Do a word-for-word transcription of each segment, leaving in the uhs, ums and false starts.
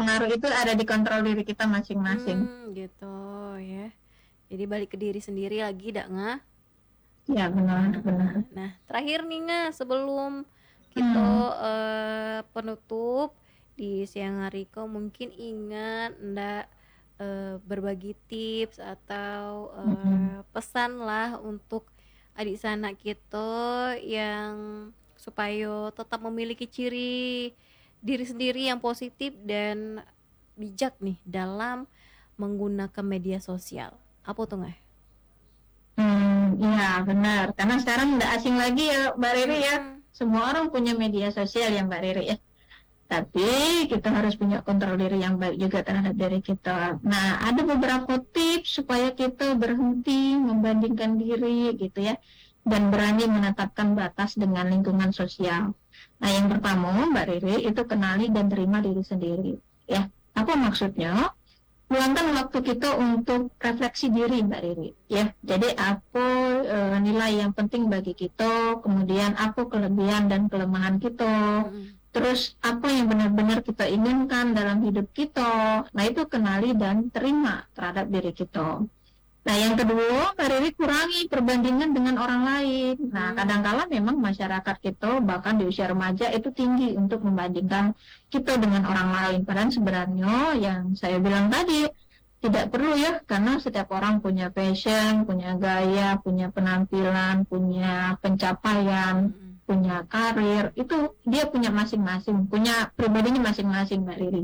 pengaruh itu ada di kontrol diri kita masing-masing. Hmm, gitu ya. Jadi balik ke diri sendiri lagi, dak nga? Ya benar, benar. Nah, terakhir nih nga, sebelum kita Hmm. uh, penutup di siang hari ko, mungkin ingat ndak uh, berbagi tips atau uh, Hmm. pesan lah untuk adik sanak kita yang supaya tetap memiliki ciri diri sendiri yang positif dan bijak nih dalam menggunakan media sosial. Apa tuh nggak? Hmm, iya benar. Karena sekarang nggak asing lagi ya Mbak Riri ya. Hmm. Semua orang punya media sosial ya Mbak Riri ya. Tapi kita harus punya kontrol diri yang baik juga terhadap diri kita. Nah, ada beberapa tips supaya kita berhenti membandingkan diri gitu ya. Dan berani menetapkan batas dengan lingkungan sosial. Nah, yang pertama Mbak Riri itu kenali dan terima diri sendiri. Ya, apa maksudnya? Luangkan waktu kita untuk refleksi diri Mbak Riri ya. Jadi apa e, nilai yang penting bagi kita, kemudian apa kelebihan dan kelemahan kita, Hmm. terus apa yang benar-benar kita inginkan dalam hidup kita. Nah itu kenali dan terima terhadap diri kita. Nah yang kedua, Mbak Riri kurangi perbandingan dengan orang lain. Nah Hmm. kadang-kala memang masyarakat kita bahkan di usia remaja itu tinggi untuk membandingkan kita dengan orang lain. Padahal sebenarnya yang saya bilang tadi tidak perlu ya, karena setiap orang punya passion, punya gaya, punya penampilan, punya pencapaian, Hmm. punya karir. Itu dia punya masing-masing, punya pribadinya masing-masing Mbak Riri.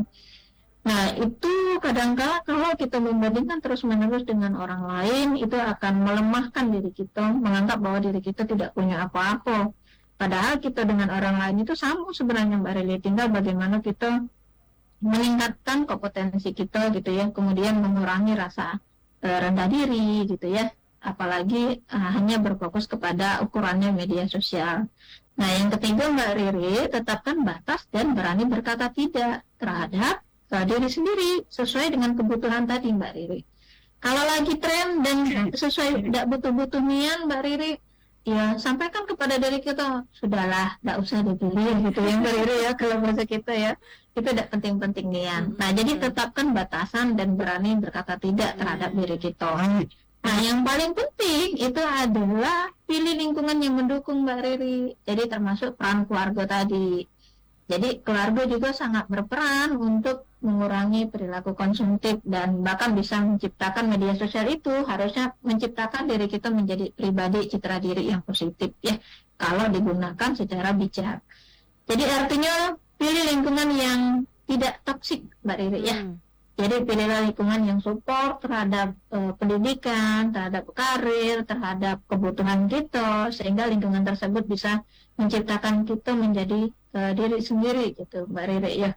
Nah, itu kadang-kala kalau kita membandingkan terus-menerus dengan orang lain, itu akan melemahkan diri kita, menganggap bahwa diri kita tidak punya apa-apa. Padahal kita dengan orang lain itu sama sebenarnya Mbak Rili, tinggal bagaimana kita meningkatkan kompetensi kita gitu ya, kemudian mengurangi rasa uh, rendah diri gitu ya, apalagi uh, hanya berfokus kepada ukurannya media sosial. Nah, yang ketiga Mbak Riri, tetapkan batas dan berani berkata tidak terhadap diri sendiri sesuai dengan kebutuhan tadi Mbak Riri. Kalau lagi tren dan sesuai tidak butuh-butuh nian Mbak Riri, ya sampaikan kepada diri kita, sudahlah, tidak usah dipilih gitu ya Mbak Riri ya, kalau bahasa kita ya, itu tidak penting-penting nian. Nah jadi tetapkan batasan dan berani berkata tidak terhadap diri kita. Nah yang paling penting itu adalah pilih lingkungan yang mendukung Mbak Riri. Jadi termasuk peran keluarga tadi. Jadi keluarga juga sangat berperan untuk mengurangi perilaku konsumtif dan bahkan bisa menciptakan media sosial itu harusnya menciptakan diri kita menjadi pribadi citra diri yang positif ya kalau digunakan secara bijak. Jadi artinya pilih lingkungan yang tidak toksik Mbak Riri ya. Hmm. Jadi pilihlah lingkungan yang support terhadap uh, pendidikan, terhadap karir, terhadap kebutuhan kita sehingga lingkungan tersebut bisa menciptakan kita menjadi uh, diri sendiri gitu Mbak Riri ya,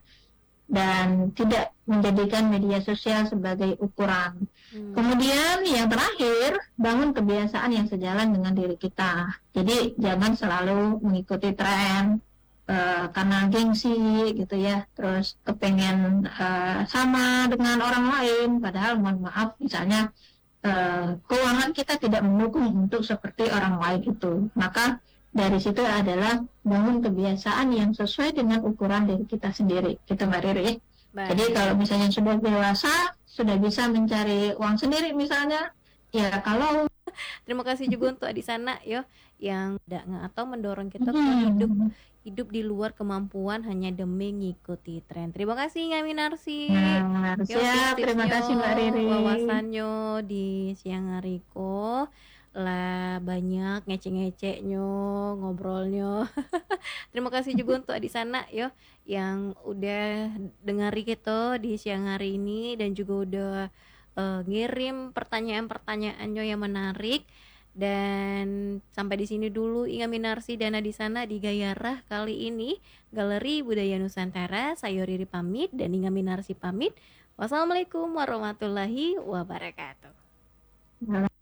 dan tidak menjadikan media sosial sebagai ukuran. Hmm. Kemudian yang terakhir, bangun kebiasaan yang sejalan dengan diri kita. Jadi jangan selalu mengikuti tren uh, karena gengsi gitu ya, terus kepengen uh, sama dengan orang lain, padahal mohon maaf misalnya uh, keuangan kita tidak mendukung untuk seperti orang lain itu, maka dari situ adalah bangun kebiasaan yang sesuai dengan ukuran diri kita sendiri, gitu Mbak Riri. Baik. Jadi kalau misalnya sudah dewasa, sudah bisa mencari uang sendiri misalnya, ya kalau terima kasih juga untuk adik sana yo yang tidak atau mendorong kita hmm. ke hidup hidup di luar kemampuan hanya demi ngikuti tren. Terima kasih Nga Minarsi. Nah, yo, siap, terima kasih Mbak Riri. Wawasannya di siang hari ko lah banyak ngece-ngeceknya, ngobrolnya. Terima kasih juga untuk adik sana yo yang udah dengari kita di siang hari ini dan juga udah uh, ngirim pertanyaan-pertanyaannya yang menarik. Dan sampai di sini dulu Inga Minarsi dan adik sana di Gayarah kali ini Galeri Budaya Nusantara. Saya Riri pamit dan Inga Minarsi pamit. Wassalamualaikum warahmatullahi wabarakatuh.